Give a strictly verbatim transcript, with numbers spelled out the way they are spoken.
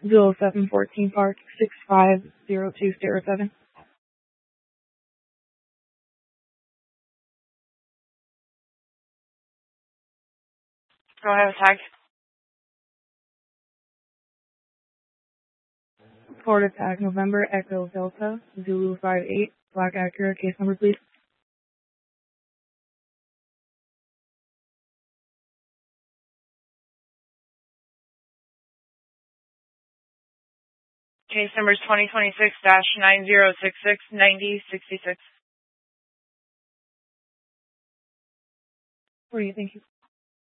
zero seven fourteen Park, six five zero two zero seven. Go ahead with tag. Florida tag, November Echo Delta, Zulu five eight, Black Acura, case number please. Case number is twenty twenty-six dash nine zero six six ninety sixty-six. What do you think?